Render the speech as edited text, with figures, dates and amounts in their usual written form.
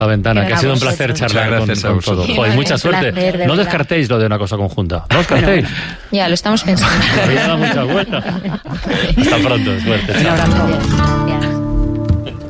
La ventana, que ha sido un placer charlar con todo. Joder, mucha suerte. No descartéis lo de una cosa conjunta. No descartéis. Ya, lo estamos pensando. Había dado mucha vuelta. Hasta pronto, suerte. Un abrazo.